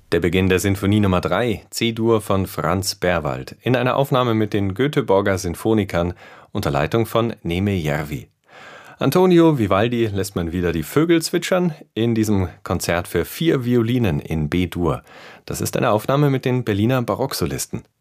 Der Beginn der Sinfonie Nummer 3, C-Dur von Franz Berwald, in einer Aufnahme mit den Göteborger Sinfonikern unter Leitung von Neme Järvi. Antonio Vivaldi lässt man wieder die Vögel zwitschern in diesem Konzert für 4 Violinen in B-Dur. Das ist eine Aufnahme mit den Berliner Barocksolisten.